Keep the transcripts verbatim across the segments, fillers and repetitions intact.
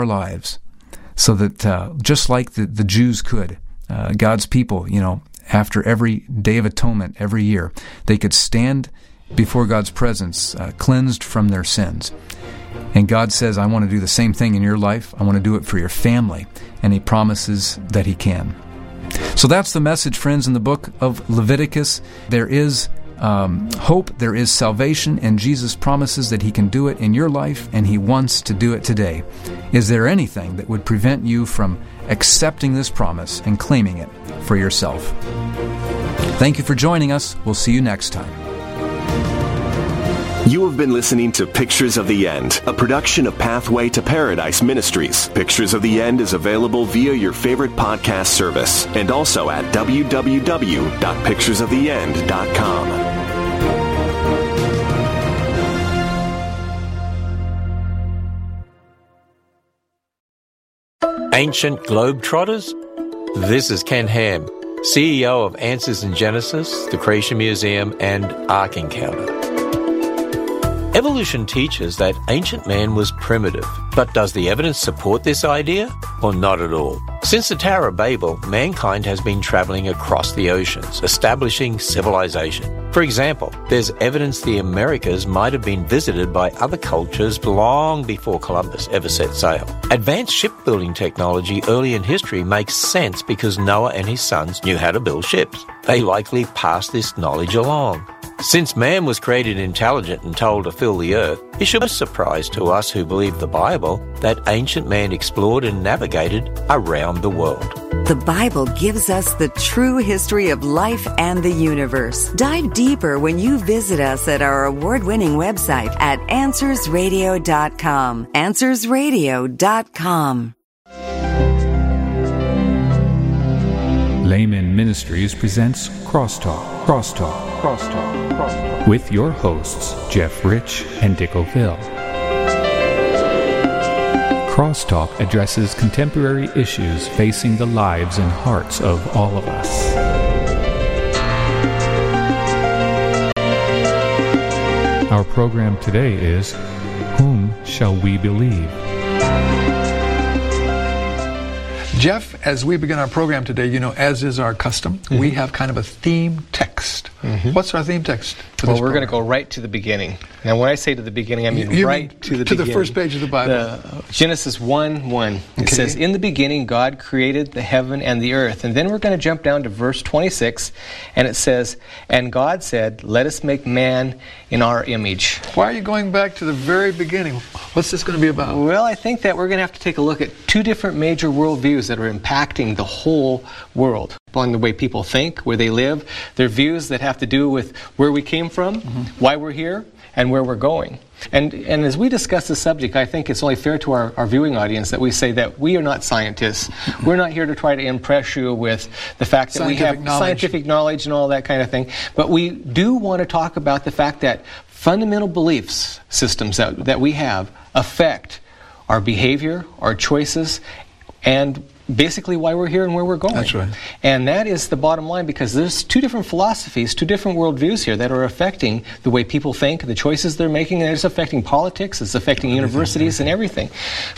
our lives so that uh, just like the, the Jews could, uh, God's people, you know, after every Day of Atonement, every year, they could stand before God's presence, uh, cleansed from their sins. And God says, I want to do the same thing in your life. I want to do it for your family. And He promises that He can. So that's the message, friends, in the book of Leviticus. There is um, hope, there is salvation, and Jesus promises that He can do it in your life, and He wants to do it today. Is there anything that would prevent you from accepting this promise and claiming it for yourself? Thank you for joining us. We'll see you next time. You have been listening to Pictures of the End, a production of Pathway to Paradise Ministries. Pictures of the End is available via your favorite podcast service and also at w w w dot pictures of the end dot com. Ancient Globetrotters? This is Ken Ham, C E O of Answers in Genesis, the Creation Museum, and Ark Encounter. Evolution teaches that ancient man was primitive, but does the evidence support this idea? Or not at all? Since the Tower of Babel, mankind has been travelling across the oceans, establishing civilization. For example, there's evidence the Americas might have been visited by other cultures long before Columbus ever set sail. Advanced shipbuilding technology early in history makes sense because Noah and his sons knew how to build ships. They likely passed this knowledge along. Since man was created intelligent and told to fill the earth, it should be a surprise to us who believe the Bible that ancient man explored and navigated around the world. The Bible gives us the true history of life and the universe. Dive deeper when you visit us at our award-winning website at answers radio dot com. answers radio dot com. Layman Ministries presents Crosstalk, Crosstalk, Crosstalk, Crosstalk, with your hosts, Jeff Rich and Dick O'Phil. Crosstalk addresses contemporary issues facing the lives and hearts of all of us. Our program today is, Whom Shall We Believe? Jeff, as we begin our program today, you know, as is our custom, mm-hmm. we have kind of a theme text. Mm-hmm. What's our theme text for well, this we're going to program? go right to the beginning. Now, when I say to the beginning, I mean you right mean to the to beginning. the first page of the Bible. The, Genesis one one. It okay. says, in the beginning, God created the heaven and the earth. And then we're going to jump down to verse twenty-six, and it says, and God said, let us make man in our image. Why are you going back to the very beginning? What's this going to be about? Well, I think that we're going to have to take a look at two different major worldviews that are impacting the whole world. On the way people think, where they live, their views that have to do with where we came from, mm-hmm. why we're here, and where we're going. And and as we discuss the subject, I think it's only fair to our, our viewing audience that we say that we are not scientists. We're not here to try to impress you with the fact that scientific we have knowledge. scientific knowledge and all that kind of thing. But we do want to talk about the fact that fundamental beliefs systems that, that we have affect our behavior, our choices, and basically why we're here and where we're going. That's right. And that is the bottom line, because there's two different philosophies, two different worldviews here that are affecting the way people think, the choices they're making, and it's affecting politics, it's affecting universities and everything.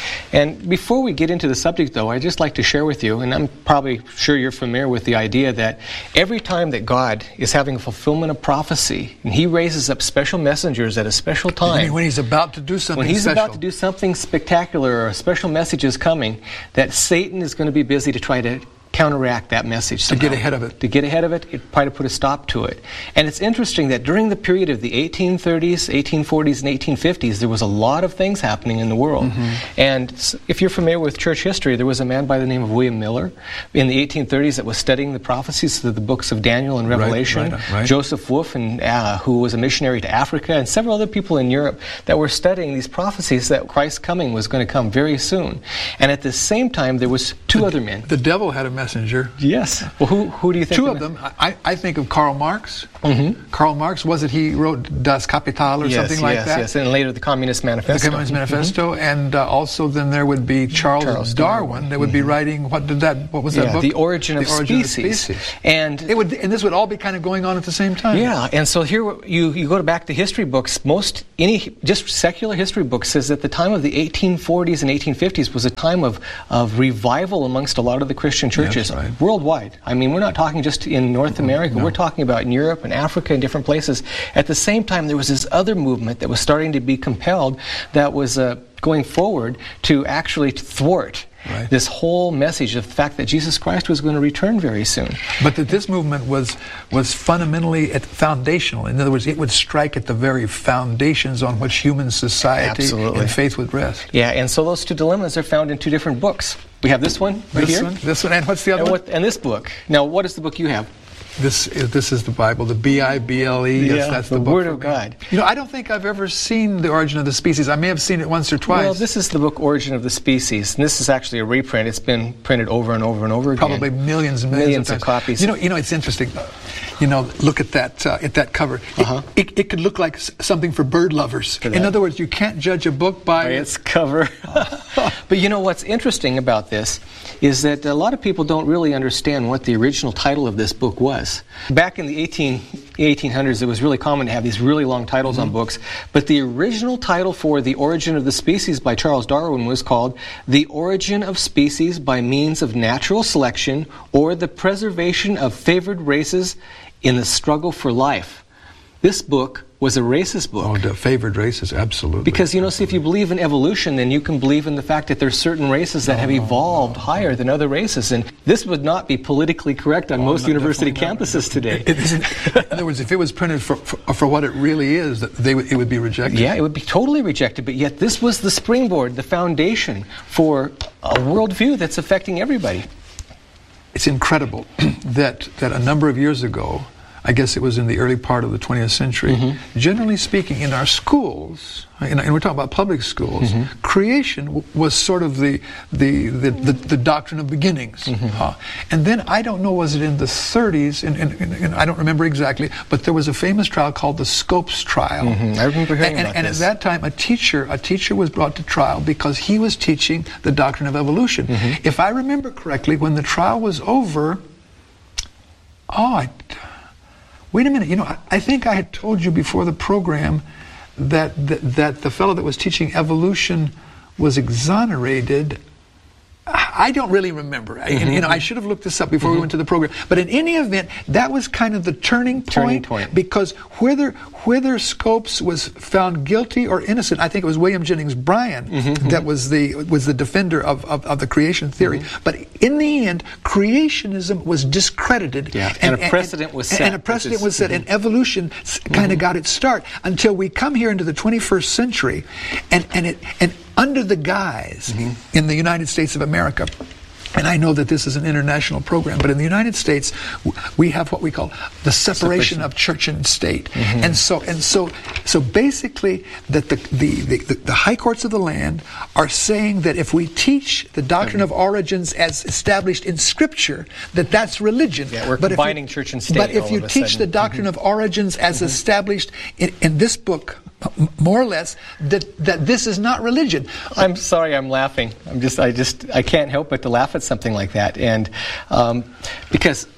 And before we get into the subject, though, I'd just like to share with you, and I'm probably sure you're familiar with the idea that every time that God is having a fulfillment of prophecy, and He raises up special messengers at a special time. You mean when He's about to do something When He's special. about to do something spectacular, or a special message is coming, that Satan is going to be busy to try to counteract that message somehow. To get ahead of it. To get ahead of it, it try to put a stop to it. And it's interesting that during the period of the eighteen thirties, eighteen forties, and eighteen fifties, there was a lot of things happening in the world. Mm-hmm. And if you're familiar with church history, there was a man by the name of William Miller in the eighteen thirties that was studying the prophecies of the books of Daniel and Revelation. Right, right, right. Joseph Wolf, and, uh, who was a missionary to Africa, and several other people in Europe that were studying these prophecies that Christ's coming was going to come very soon. And at the same time, there was two the, other men. The devil had a message messenger. Yes. Well, who who do you think? Two of them. I, I think of Karl Marx. Mm-hmm. Karl Marx, was it he wrote Das Kapital or yes, something like yes, that? Yes, and later the Communist Manifesto. The Communist Manifesto, mm-hmm. and uh, also then there would be Charles, Charles Darwin, Darwin that would mm-hmm. be writing. What did that? What was that yeah, book? The Origin, of, the Origin Species. of Species. And it would, and this would all be kind of going on at the same time. Yeah, and so here you you go back to history books. Most any just secular history books says that the time of the eighteen forties and eighteen fifties was a time of of revival amongst a lot of the Christian churches right. worldwide. I mean, we're not talking just in North America. No. We're talking about in Europe and Africa and different places. At the same time, there was this other movement that was starting to be compelled that was uh, going forward to actually thwart right. this whole message of the fact that Jesus Christ was going to return very soon. But that this movement was was fundamentally at foundational. In other words, it would strike at the very foundations on which human society Absolutely. and faith would rest. Yeah, and so those two dilemmas are found in two different books. We have this one right this here. One, this one, and what's the other and one? What, and this book. Now, what is the book you have? This is this is the Bible, the B I B L E. Yeah, yes, that's the, the book Word of God. You know, I don't think I've ever seen The Origin of the Species. I may have seen it once or twice. Well, this is the book Origin of the Species, and this is actually a reprint. It's been printed over and over and over again. Probably millions and millions, millions of, of copies. You know, you know, it's interesting. You know, look at that uh, at that cover. It, uh-huh. it, it could look like s- something for bird lovers. For In other words, you can't judge a book by, by its cover. But you know what's interesting about this is that a lot of people don't really understand what the original title of this book was. Back in the eighteen hundreds, it was really common to have these really long titles mm-hmm. on books, but the original title for The Origin of the Species by Charles Darwin was called The Origin of Species by Means of Natural Selection or the Preservation of Favored Races in the Struggle for Life. This book was a racist book. Oh, the favored races, absolutely. Because, you know, see, if you believe in evolution, then you can believe in the fact that there's certain races that no, have evolved no, no, higher than other races. And this would not be politically correct on oh, most no, university campuses not. today. It, it, in other words, if it was printed for, for, for what it really is, they would, it would be rejected. Yeah, it would be totally rejected. But yet this was the springboard, the foundation for a worldview that's affecting everybody. It's incredible that that a number of years ago, I guess it was in the early part of the twentieth century, mm-hmm. generally speaking, in our schools, and we're talking about public schools, mm-hmm. creation w- was sort of the the, the, the, the doctrine of beginnings. Mm-hmm. Uh, and then, I don't know, was it in the thirties, and, and, and, and I don't remember exactly, but there was a famous trial called the Scopes trial. Mm-hmm. I remember hearing and, about and this. And at that time, a teacher, a teacher was brought to trial because he was teaching the doctrine of evolution. Mm-hmm. If I remember correctly, when the trial was over, oh, I... Wait a minute, you know, I, I think I had told you before the program that, that that the fellow that was teaching evolution was exonerated. I don't really remember. Mm-hmm. I, you know, I should have looked this up before mm-hmm. we went to the program. But in any event, that was kind of the turning point, turning point. because whether whether Scopes was found guilty or innocent, I think it was William Jennings Bryan mm-hmm. that was the was the defender of, of, of the creation theory. Mm-hmm. But in the end, creationism was discredited, yeah. and, and a precedent was set. And a precedent is, was set, mm-hmm. and evolution mm-hmm. kind of got its start until we come here into the twenty-first century, and and it and. under the guise mm-hmm. in the United States of America, and I know that this is an international program, but in the United States we have what we call the separation, separation. of church and state. Mm-hmm. And so and so so basically that the, the, the, the high courts of the land are saying that if we teach the doctrine mm-hmm. of origins as established in Scripture, that that's religion. Yeah, we're but combining if you, church and state. But if you teach sudden. the doctrine mm-hmm. of origins as mm-hmm. established in, in this book, more or less, that that this is not religion. I'm sorry, I'm laughing. I'm just, I just, I can't help but to laugh at something like that, and um, because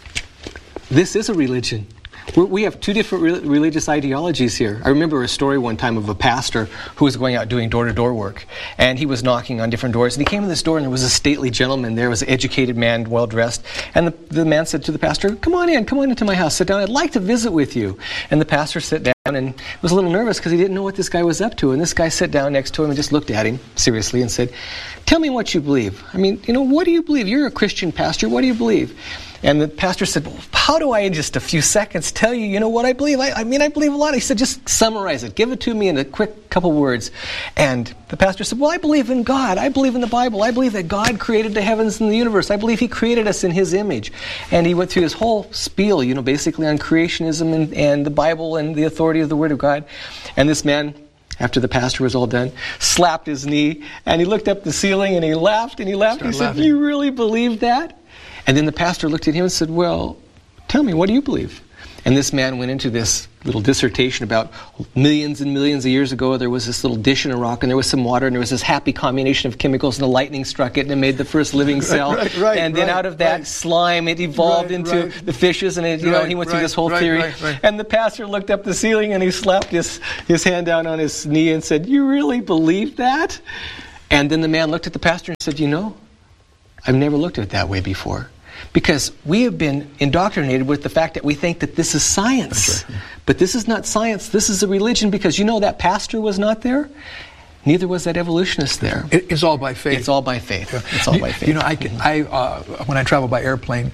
this is a religion. We're, we have two different re- religious ideologies here. I remember a story one time of a pastor who was going out doing door-to-door work, and he was knocking on different doors, and he came to this door, and there was a stately gentleman there, was an educated man, well-dressed, and the, the man said to the pastor, "Come on in, come on into my house, sit down, I'd like to visit with you." And the pastor sat down and was a little nervous because he didn't know what this guy was up to, and this guy sat down next to him and just looked at him seriously and said, "Tell me what you believe. I mean, you know, what do you believe? You're a Christian pastor, what do you believe?" And the pastor said, "Well, how do I in just a few seconds tell you, you know, what I believe? I, I mean, I believe a lot." He said, "Just summarize it. Give it to me in a quick couple words." And the pastor said, "Well, I believe in God. I believe in the Bible. I believe that God created the heavens and the universe. I believe He created us in His image." And he went through his whole spiel, you know, basically on creationism and, and the Bible and the authority of the Word of God. And this man, after the pastor was all done, slapped his knee, and he looked up the ceiling, and he laughed, and he laughed. He said, "You really believe that?" And then the pastor looked at him and said, well, tell me, what do you believe? And this man went into this little dissertation about millions and millions of years ago. There was this little dish in a rock, and there was some water, and there was this happy combination of chemicals, and the lightning struck it, and it made the first living cell. Right, right, right, and then right, out of that right. slime, it evolved Right, into right. the fishes, and it, you know, Right, he went right, through this whole right, theory. right, right. And the pastor looked up the ceiling, and he slapped his, his hand down on his knee and said, you really believe that? And then the man looked at the pastor and said, you know, I've never looked at it that way before. Because we have been indoctrinated with the fact that we think that this is science. Right, yeah. But this is not science. This is a religion, because you know that pastor was not there. Neither was that evolutionist there. It, it's all by faith. It's all by faith. Yeah. It's all you, by faith. You know, I, can, I uh, when I travel by airplane,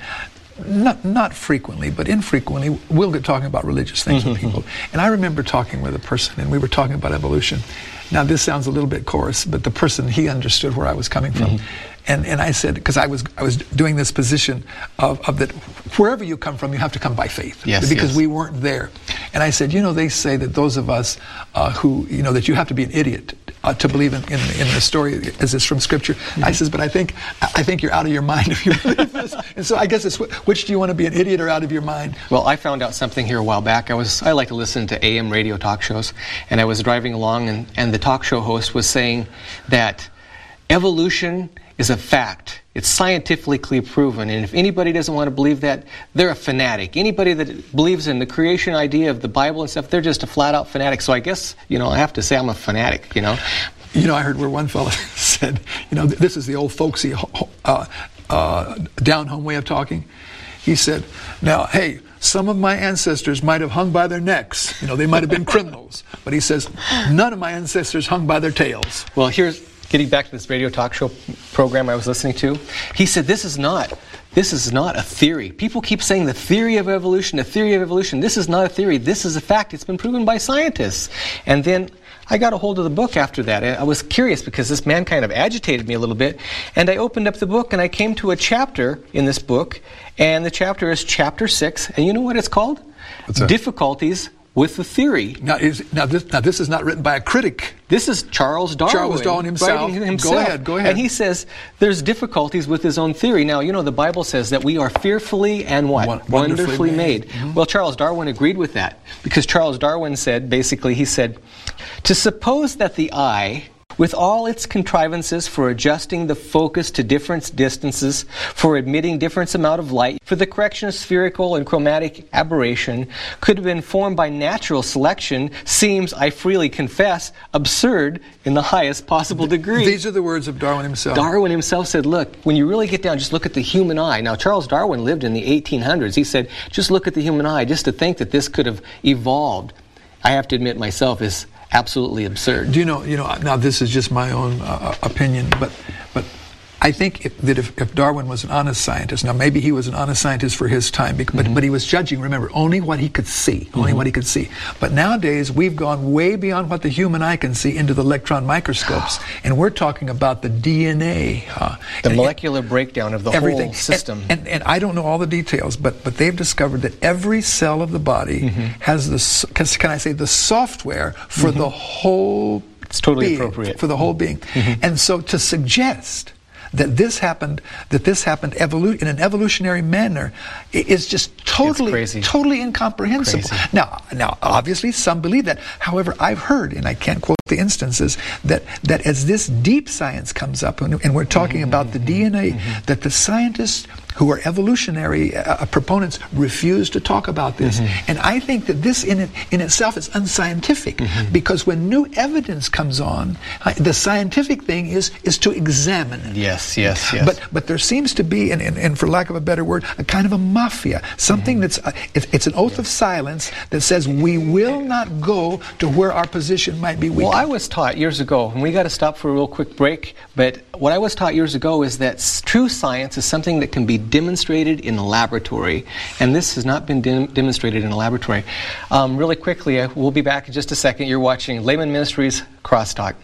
not not frequently, but infrequently, we'll get talking about religious things Mm-hmm. with people. And I remember talking with a person, and we were talking about evolution. Now, this sounds a little bit coarse, but the person, he understood where I was coming from. Mm-hmm. And and I said, because I was I was doing this position of, of that wherever you come from, you have to come by faith. Yes, because yes. we weren't there. And I said, you know, they say that those of us uh, who, you know, that you have to be an idiot uh, to believe in, in, in the story as it's from Scripture. Mm-hmm. I says, but I think I think you're out of your mind if you believe this. And so I guess it's which do you want to be, an idiot or out of your mind? Well, I found out something here a while back. I was I like to listen to A M radio talk shows, and I was driving along, and, and the talk show host was saying that evolution is a fact. It's scientifically proven, and if anybody doesn't want to believe that, they're a fanatic. Anybody that believes in the creation idea of the Bible and stuff, they're just a flat-out fanatic. So I guess, you know, I have to say I'm a fanatic, you know. You know, I heard where one fellow said, you know, this is the old folksy, uh, uh, down-home way of talking. He said, now, hey, some of my ancestors might have hung by their necks. You know, they might have been criminals. But he says, none of my ancestors hung by their tails. Well, here's... Getting back to this radio talk show program I was listening to, he said this is not this is not a theory. People keep saying the theory of evolution, the theory of evolution. This is not a theory. This is a fact. It's been proven by scientists. And then I got a hold of the book after that. I was curious because this man kind of agitated me a little bit. And I opened up the book and I came to a chapter in this book. And the chapter is chapter six. And you know what it's called? What's that? Difficulties with the theory. Now, is, now, this, now, this is not written by a critic. This is Charles Darwin. Charles Darwin himself. himself. Go ahead, go ahead. And he says there's difficulties with his own theory. Now, you know, the Bible says that we are fearfully and what? Won- wonderfully, wonderfully made. made. Mm-hmm. Well, Charles Darwin agreed with that, because Charles Darwin said, basically, he said, to suppose that the eye, with all its contrivances for adjusting the focus to different distances, for admitting different amount of light, for the correction of spherical and chromatic aberration, could have been formed by natural selection, seems, I freely confess, absurd in the highest possible degree. These are the words of Darwin himself. Darwin himself said, look, when you really get down, just look at the human eye. Now, Charles Darwin lived in the eighteen hundreds. He said, just look at the human eye. Just to think that this could have evolved, I have to admit myself, is absolutely absurd. Do you know, you know, now this is just my own uh, opinion, but but I think if, that if, if Darwin was an honest scientist, now maybe he was an honest scientist for his time, but, mm-hmm. but he was judging, remember, only what he could see, only mm-hmm. what he could see. But nowadays, we've gone way beyond what the human eye can see into the electron microscopes, and we're talking about the D N A. Uh, the and, molecular and breakdown of the everything. whole system. And, and, and I don't know all the details, but, but they've discovered that every cell of the body mm-hmm. has the, can I say, the software for mm-hmm. the whole It's totally being, appropriate. For the whole being. Mm-hmm. And so to suggest that this happened, that this happened evolu- in an evolutionary manner, is just totally, totally incomprehensible. Crazy. Now, now, obviously, some believe that. However, I've heard, and I can't quote the instances, that that as this deep science comes up, and, and we're talking mm-hmm. about the D N A, mm-hmm. that the scientists who are evolutionary uh, proponents refuse to talk about this. Mm-hmm. And I think that this in it, in itself is unscientific, mm-hmm. because when new evidence comes on, uh, the scientific thing is is to examine it. Yes, yes, yes. But but there seems to be, and, and, and for lack of a better word, a kind of a mafia, something mm-hmm. that's, uh, it, it's an oath of silence that says we will not go to where our position might be weak. Well, I was taught years ago, and we got to stop for a real quick break, but what I was taught years ago is that s- true science is something that can be demonstrated in a laboratory, and this has not been de- demonstrated in a laboratory. Um, really quickly, uh, we'll be back in just a second. You're watching Layman Ministries Crosstalk.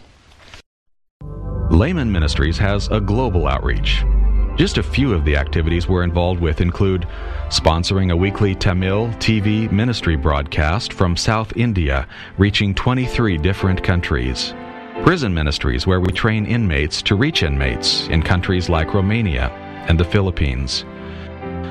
Layman Ministries has a global outreach. Just a few of the activities we're involved with include sponsoring a weekly Tamil T V ministry broadcast from South India, reaching twenty-three different countries. Prison ministries, where we train inmates to reach inmates in countries like Romania and the Philippines.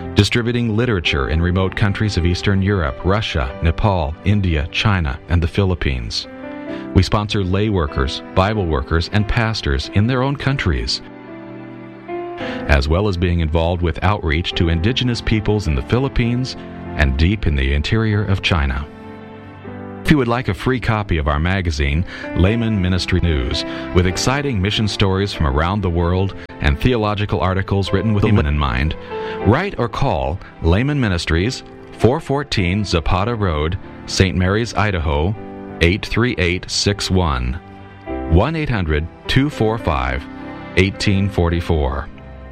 distributing literature in remote countries of Eastern Europe, Russia, Nepal, India, China, and the Philippines. We sponsor lay workers, Bible workers, and pastors in their own countries, as well as being involved with outreach to indigenous peoples in the Philippines and deep in the interior of China. If you would like a free copy of our magazine, Layman Ministry News, with exciting mission stories from around the world and theological articles written with laymen in mind, write or call Layman Ministries, four fourteen Zapata Road, Saint Mary's, Idaho, eight three eight six one, one eight hundred two four five one eight four four.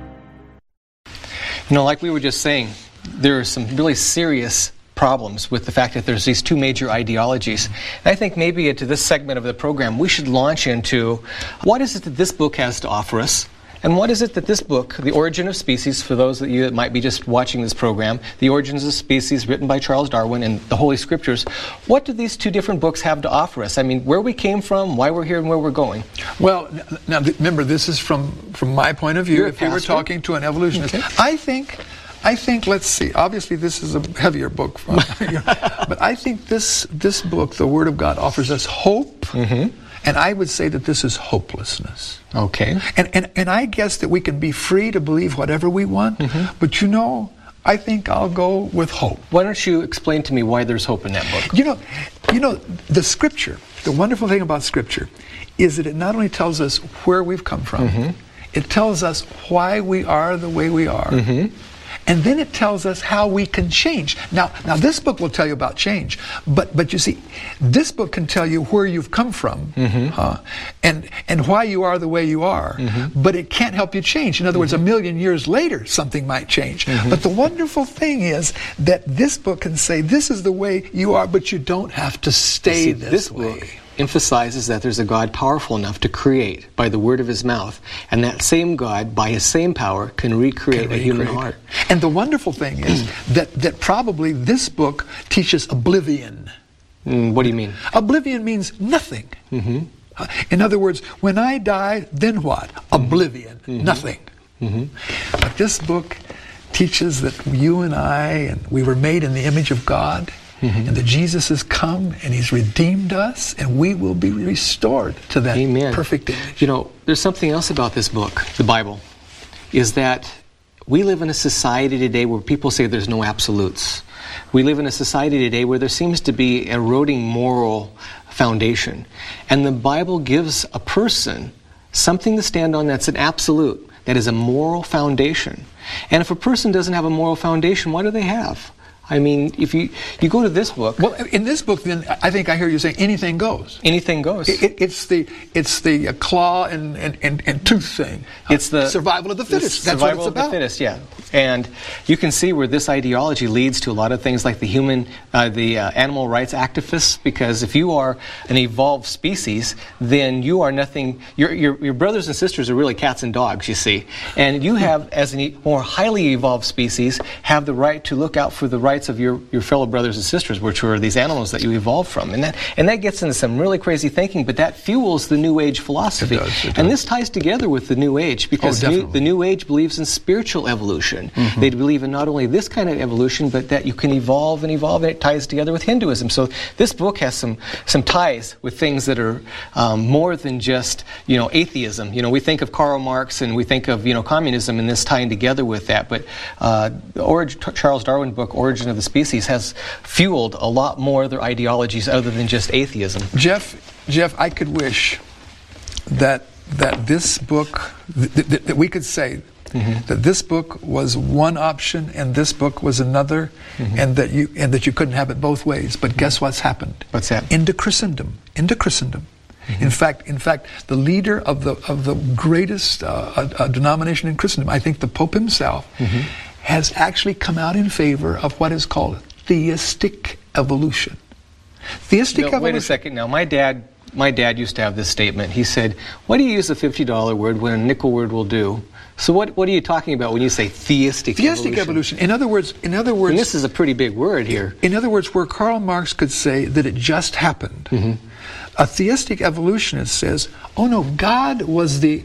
You know, like we were just saying, there are some really serious problems with the fact that there's these two major ideologies. And I think maybe into this segment of the program, we should launch into what is it that this book has to offer us, and what is it that this book, The Origin of Species, for those of you that might be just watching this program, The Origins of Species, written by Charles Darwin, and the Holy Scriptures, what do these two different books have to offer us? I mean, where we came from, why we're here, and where we're going. Well, now remember, this is from, from my point of view. You're a if you were pastor. talking to an evolutionist, Okay. I think, I think, let's see, obviously this is a heavier book, from, but I think this, this book, the Word of God, offers us hope, mm-hmm. and I would say that this is hopelessness. Okay. And, and, and I guess that we can be free to believe whatever we want, mm-hmm. but you know, I think I'll go with hope. Why don't you explain to me why there's hope in that book? You know, you know, the Scripture, the wonderful thing about Scripture is that it not only tells us where we've come from, mm-hmm. it tells us why we are the way we are. Mm-hmm. And then it tells us how we can change. Now, now this book will tell you about change, but but you see, this book can tell you where you've come from, mm-hmm. uh, and and why you are the way you are. Mm-hmm. But it can't help you change. In other mm-hmm. words, a million years later, something might change. Mm-hmm. But the wonderful thing is that this book can say, this is the way you are, but you don't have to stay see, this, this way. Book emphasizes that there's a God powerful enough to create by the word of his mouth, and that same God, by his same power, can recreate Can a human recreate. heart. And the wonderful thing is that, that probably this book teaches oblivion. Mm, what do you mean? Oblivion means nothing. Mm-hmm. Uh, in other words, when I die, then what? Oblivion, mm-hmm. nothing. Mm-hmm. But this book teaches that you and I, and we were made in the image of God, mm-hmm. and that Jesus has come and he's redeemed us, and we will be restored to that Amen. Perfect image. You know, there's something else about this book, the Bible, is that we live in a society today where people say there's no absolutes. We live in a society today where there seems to be eroding moral foundation. And the Bible gives a person something to stand on that's an absolute, that is a moral foundation. And if a person doesn't have a moral foundation, what do they have? I mean, if you, you go to this book... Well, in this book, then, I think I hear you saying anything goes. Anything goes. It, it, it's the it's the uh, claw and, and, and, and tooth thing. It's the... Survival of the fittest. The That's survival what it's of about. the fittest, yeah. And you can see where this ideology leads to a lot of things like the human, uh, the uh, animal rights activists, because if you are an evolved species, then you are nothing... Your, your, your brothers and sisters are really cats and dogs, you see. And you have, as a more highly evolved species, have the right to look out for the rights of your, your fellow brothers and sisters, which are these animals that you evolved from. And that and that gets into some really crazy thinking, but that fuels the New Age philosophy. It does, it does. And this ties together with the New Age, because Oh, new, definitely. the New Age believes in spiritual evolution. Mm-hmm. They believe in not only this kind of evolution, but that you can evolve and evolve, and it ties together with Hinduism. So this book has some some ties with things that are um, more than just, you know, atheism. You know, we think of Karl Marx and we think of, you know, communism, and this tying together with that. But uh, the Orig- Charles Darwin book, Origin of the Species, has fueled a lot more of their ideologies other than just atheism. Jeff, Jeff, I could wish that that this book, th- th- that we could say mm-hmm. that this book was one option and this book was another, mm-hmm. and that you and that you couldn't have it both ways. But mm-hmm. guess what's happened? What's that? Into Christendom. Into Christendom. Mm-hmm. In fact, in fact, the leader of the of the greatest uh, uh, uh, denomination in Christendom, I think the Pope himself, mm-hmm. has actually come out in favor of what is called theistic evolution. Theistic No, evolution. wait a second now. My dad, my dad used to have this statement. He said, "Why do you use a fifty dollar word when a nickel word will do?" So what what are you talking about when you say theistic, Theistic evolution? evolution. In other words, in other words, And this is a pretty big word here. in other words, where Karl Marx could say that it just happened, Mm-hmm. a theistic evolutionist says, "Oh no, God was the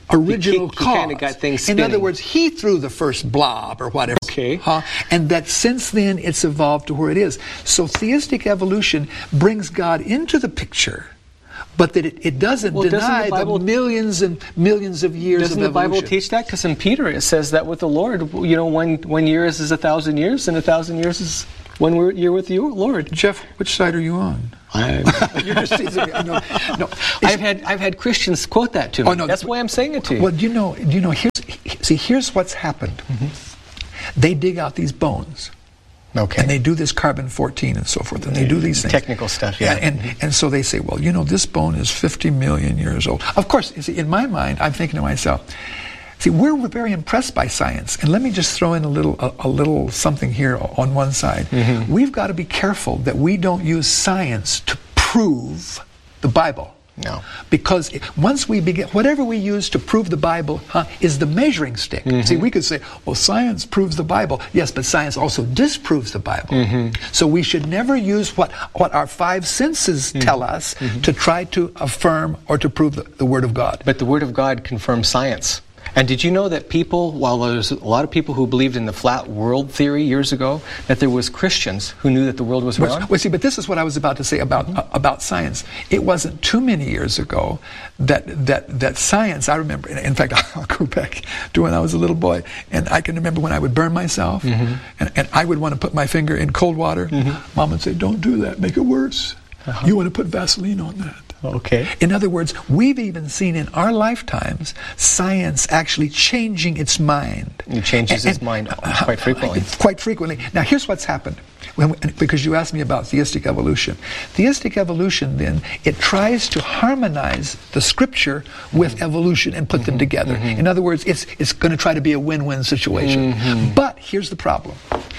original he, he, cause. He kind of got things spinning. In other words, he threw the first blob or whatever. Okay. Huh? And that since then it's evolved to where it is. So theistic evolution brings God into the picture, but that it, it doesn't well, deny doesn't the, Bible, the millions and millions of years doesn't of evolution. Doesn't the Bible teach that? Because in Peter it says that with the Lord, you know, one, one year is, is a thousand years, and a thousand years is one year with you, Lord. Jeff, which side are you on? You're just teasing me. No, no. I've had I've had Christians quote that to me. Oh, no, that's why I'm saying it to you. Well, do you know? Do you know? Here's see. Here's what's happened. Mm-hmm. They dig out these bones. Okay. And they do this carbon fourteen and so forth, and they do these things. Technical stuff, yeah. And, and, and so they say, well, you know, this bone is fifty million years old. Of course, you see, in my mind, I'm thinking to myself, see, we're very impressed by science. And let me just throw in a little a, a little something here on one side. Mm-hmm. We've got to be careful that we don't use science to prove the Bible. No. Because once we begin, whatever we use to prove the Bible huh, is the measuring stick. Mm-hmm. See, we could say, well, science proves the Bible. Yes, but science also disproves the Bible. Mm-hmm. So we should never use what, what our five senses mm-hmm. tell us mm-hmm. to try to affirm or to prove the, the Word of God. But the Word of God confirms science. And did you know that people, while there's a lot of people who believed in the flat world theory years ago, that there was Christians who knew that the world was round? Well, see, but this is what I was about to say about mm-hmm. uh, about science. It wasn't too many years ago that that that science. I remember, in fact, I'll go back to when I was a little boy, and I can remember when I would burn myself, mm-hmm. and, and I would want to put my finger in cold water. Mm-hmm. Mom would say, "Don't do that; make it worse. Uh-huh. You want to put Vaseline on that." Okay. In other words, we've even seen in our lifetimes science actually changing its mind. It changes and, its mind quite frequently. Quite frequently. Now, here's what's happened. When we, because you asked me about theistic evolution. Theistic evolution, then, it tries to harmonize the Scripture with mm-hmm. evolution and put mm-hmm. them together. Mm-hmm. In other words, it's, it's going to try to be a win-win situation. Mm-hmm. But here's the problem.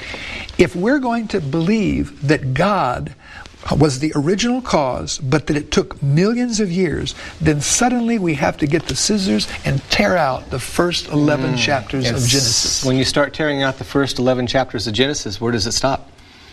If we're going to believe that God was the original cause, but that it took millions of years, then suddenly we have to get the scissors and tear out the first eleven mm. chapters yes. of Genesis. When you start tearing out the first eleven chapters of Genesis, where does it stop?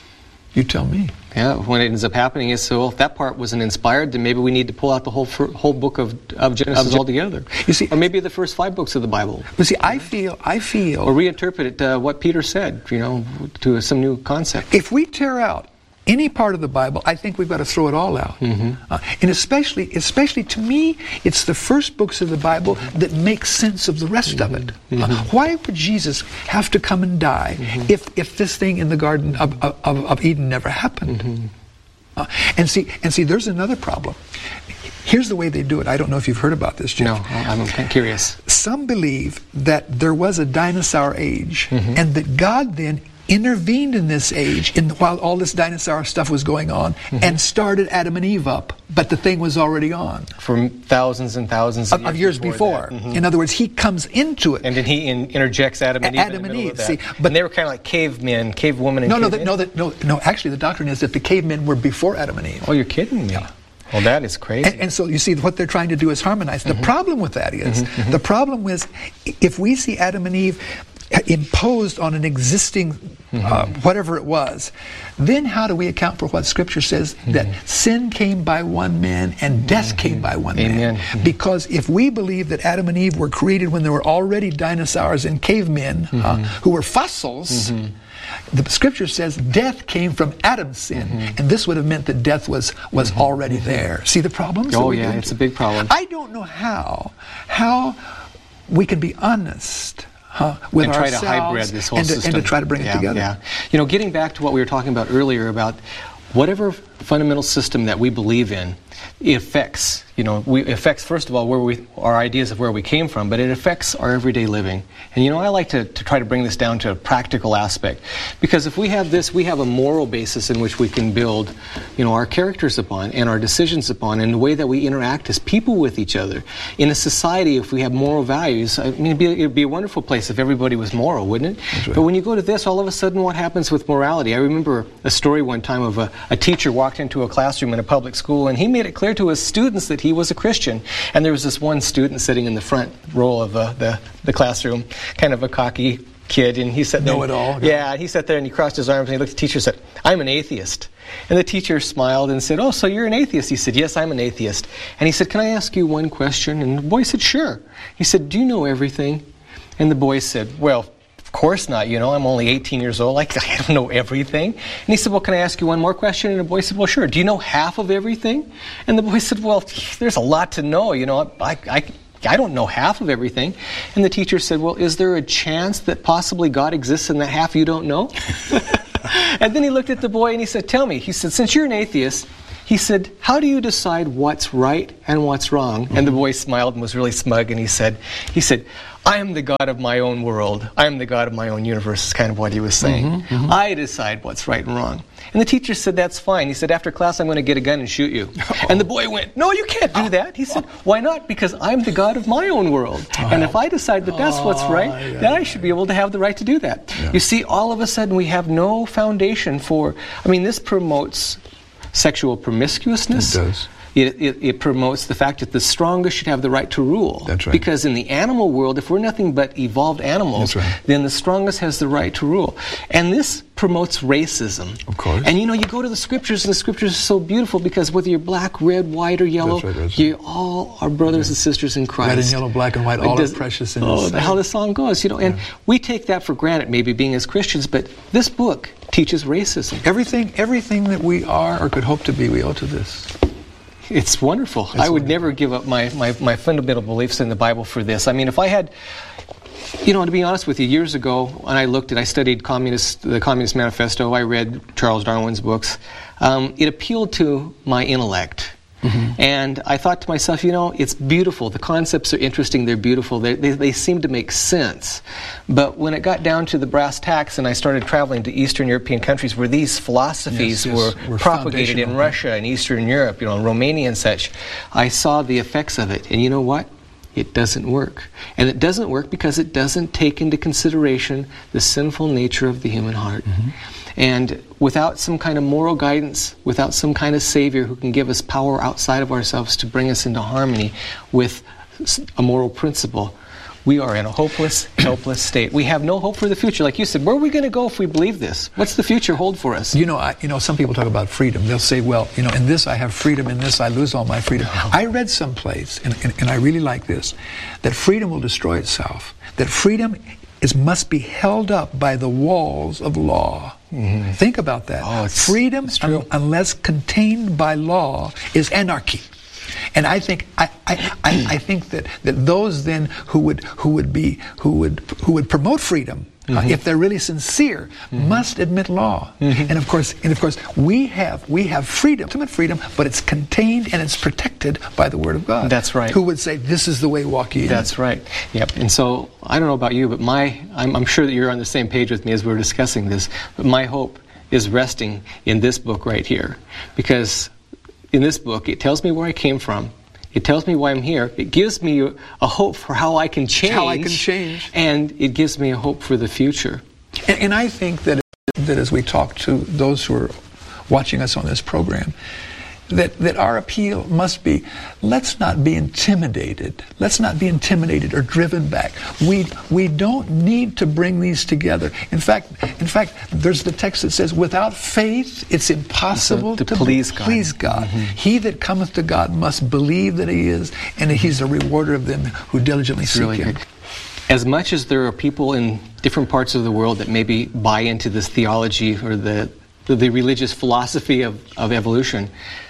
You tell me. Yeah, when it ends up happening is, so well, if that part wasn't inspired, then maybe we need to pull out the whole whole book of, of Genesis of, altogether. You see, or maybe the first five books of the Bible. You see, I feel, I feel... Or reinterpret it, uh, what Peter said, you know, to some new concept. If we tear out any part of the Bible, I think we've got to throw it all out. Mm-hmm. Uh, and especially, especially to me, it's the first books of the Bible that make sense of the rest mm-hmm. of it. Mm-hmm. Uh, why would Jesus have to come and die mm-hmm. if, if this thing in the Garden of, of, of Eden never happened? Mm-hmm. Uh, and see, and see, there's another problem. Here's the way they do it. I don't know if you've heard about this, Jeff. No, I'm curious. Some believe that there was a dinosaur age, mm-hmm. and that God then intervened in this age in, while all this dinosaur stuff was going on, mm-hmm. and started Adam and Eve up, but the thing was already on. For thousands and thousands of, of, of years before. before. Mm-hmm. In other words, he comes into it. And then he in, interjects Adam and Eve Adam in the and middle Eve, of that. see, but and they were kind of like cavemen, cavewomen and no, no, cavemen. no, that, no, no, actually the doctrine is that the cavemen were before Adam and Eve. Oh, you're kidding me. Yeah. Well, that is crazy. And, and so you see, what they're trying to do is harmonize. Mm-hmm. The problem with that is, mm-hmm. the problem is, if we see Adam and Eve imposed on an existing mm-hmm. uh, whatever it was, then how do we account for what Scripture says, mm-hmm. that sin came by one man and death mm-hmm. came by one Amen. man? Mm-hmm. Because if we believe that Adam and Eve were created when there were already dinosaurs and cavemen mm-hmm. uh, who were fossils, mm-hmm. the Scripture says death came from Adam's sin, mm-hmm. and this would have meant that death was was mm-hmm. already mm-hmm. there. See the problems? Oh yeah, it's a big problem. I don't know how how we can be honest Huh, with and try ourselves to hybrid this whole and to, system. and to try to bring yeah, it together. Yeah. You know, getting back to what we were talking about earlier about whatever fundamental system that we believe in, it affects, you know, we, it affects, first of all, where we, our ideas of where we came from, but it affects our everyday living. And, you know, I like to, to try to bring this down to a practical aspect. Because if we have this, we have a moral basis in which we can build, you know, our characters upon and our decisions upon and the way that we interact as people with each other. In a society, if we have moral values, I mean, it'd be, it'd be a wonderful place if everybody was moral, wouldn't it? That's right. But when you go to this, all of a sudden what happens with morality? I remember a story one time of a, a teacher walked into a classroom in a public school and he made it clear to his students that he was a Christian. And there was this one student sitting in the front row of uh, the, the classroom, kind of a cocky kid, and he sat there. Know it all. Yeah, yeah, and he sat there and he crossed his arms and he looked at the teacher and said, "I'm an atheist." And the teacher smiled and said, "Oh, so you're an atheist?" He said, "Yes, I'm an atheist." And he said, "Can I ask you one question?" And the boy said, "Sure." He said, "Do you know everything?" And the boy said, "Well, of course not, you know, I'm only eighteen years old, I, I don't know everything." And he said, "Well, can I ask you one more question?" And the boy said, "Well, sure. Do you know half of everything?" And the boy said, "Well, there's a lot to know, you know, I, I, I don't know half of everything." And the teacher said, "Well, is there a chance that possibly God exists in that half you don't know?" And then he looked at the boy and he said, "Tell me," he said, "since you're an atheist," he said, "how do you decide what's right and what's wrong?" Mm-hmm. And the boy smiled and was really smug, and he said, he said, "I am the God of my own world. I am the God of my own universe," is kind of what he was saying. Mm-hmm, mm-hmm. I decide what's right and wrong. And the teacher said, "That's fine." He said, "After class, I'm going to get a gun and shoot you." Oh. And the boy went, "No, you can't do that." He said, "Why not? Because I'm the God of my own world. Oh. And if I decide that that's what's right, oh, yeah, then I should be able to have the right to do that." Yeah. You see, all of a sudden, we have no foundation for, I mean, this promotes sexual promiscuousness. It does. It, it, it promotes the fact that the strongest should have the right to rule. That's right. Because in the animal world, if we're nothing but evolved animals, right. then the strongest has the right to rule. And this promotes racism. Of course. And you know, you go to the scriptures, and the scriptures are so beautiful because whether you're black, red, white, or yellow, that's right, that's you right. all are brothers yeah. and sisters in Christ. Red and yellow, black and white, all does, are precious in oh, His sight. How the song goes, you know. And yeah. we take that for granted, maybe being as Christians, but this book teaches racism. Everything, everything that we are or could hope to be, we owe to this. It's wonderful. It's I would wonderful. never give up my, my, my fundamental beliefs in the Bible for this. I mean, if I had, you know, to be honest with you, years ago, when I looked at, I studied communist, the Communist Manifesto, I read Charles Darwin's books, um, it appealed to my intellect. Mm-hmm. And I thought to myself, you know, it's beautiful. The concepts are interesting. They're beautiful. They, they, they seem to make sense. But when it got down to the brass tacks and I started traveling to Eastern European countries where these philosophies yes, yes, were, were propagated in Russia and Eastern Europe, you know, in Romania and such, I saw the effects of it. And you know what? It doesn't work. And it doesn't work because it doesn't take into consideration the sinful nature of the human heart. Mm-hmm. And without some kind of moral guidance, without some kind of Savior who can give us power outside of ourselves to bring us into harmony with a moral principle, we are in a hopeless, helpless state. We have no hope for the future. Like you said, where are we going to go if we believe this? What's the future hold for us? You know, I, you know, some people talk about freedom. They'll say, well, you know, in this I have freedom, in this I lose all my freedom. I read someplace, and, and, and I really like this, that freedom will destroy itself. That freedom is must be held up by the walls of law. Mm-hmm. Think about that. Oh, it's, freedom, it's true. un- unless contained by law, is anarchy. And I think I, I, I, I think that, that those then who would who would be who would who would promote freedom, mm-hmm. uh, if they're really sincere, mm-hmm. must admit law. Mm-hmm. And of course, and of course, we have we have freedom, ultimate freedom, but it's contained and it's protected by the Word of God. That's right. Who would say, "This is the way, walk ye in." That's right. Yep. And so I don't know about you, but my I'm, I'm sure that you're on the same page with me as we're discussing this. But my hope is resting in this book right here, because in this book, it tells me where I came from. It tells me why I'm here. It gives me a hope for how I can change. How I can change. And it gives me a hope for the future. And, and I think that, that as we talk to those who are watching us on this program, that, that our appeal must be, let's not be intimidated. Let's not be intimidated or driven back. We we don't need to bring these together. In fact, in fact, there's the text that says, without faith, it's impossible to, to please God. Please God. Mm-hmm. He that cometh to God must believe that He is, and that He's a rewarder of them who diligently it's seek really Him. Good. As much as there are people in different parts of the world that maybe buy into this theology or the the, the religious philosophy of, of evolution,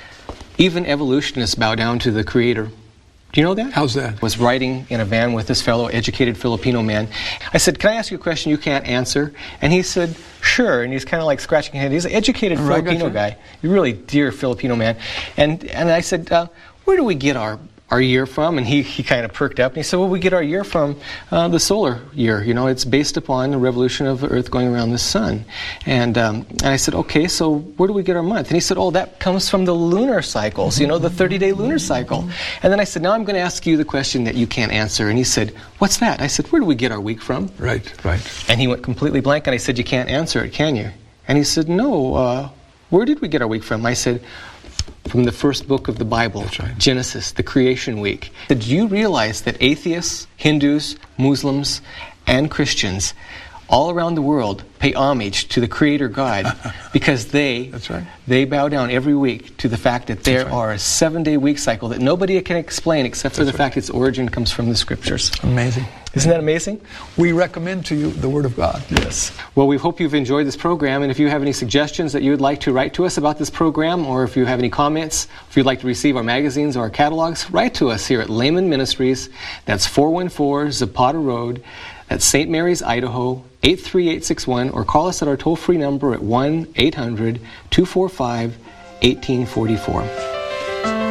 even evolutionists bow down to the Creator. Do you know that? How's that? I was riding in a van with this fellow, educated Filipino man. I said, "Can I ask you a question you can't answer?" And he said, "Sure." And he's kind of like scratching his head. He's an educated right, Filipino guy. A really dear Filipino man. And and I said, uh, "Where do we get our our year from?" And he, he kind of perked up and he said, "Well, we get our year from uh, the solar year. You know, it's based upon the revolution of the Earth going around the sun." And um, and I said, "Okay, so where do we get our month?" And he said, "Oh, that comes from the lunar cycles, you know, the thirty-day lunar cycle." And then I said, "Now I'm going to ask you the question that you can't answer." And he said, "What's that?" I said, "Where do we get our week from?" Right, right. And he went completely blank, and I said, "You can't answer it, can you?" And he said, "No, uh, where did we get our week from?" I said, "From the first book of the Bible, That's right. Genesis, the creation week." Did you realize that atheists, Hindus, Muslims, and Christians all around the world pay homage to the Creator God because they That's right. they bow down every week to the fact that there right. are a seven-day week cycle that nobody can explain except for That's the right. fact its origin comes from the Scriptures. Amazing. Isn't that amazing? We recommend to you the Word of God. Yes. Well, we hope you've enjoyed this program, and if you have any suggestions that you would like to write to us about this program, or if you have any comments, if you'd like to receive our magazines or our catalogs, write to us here at Layman Ministries. That's four one four Zapata Road. That's Saint Mary's, Idaho, eight three eight six one, or call us at our toll-free number at one eight hundred two four five one eight four four.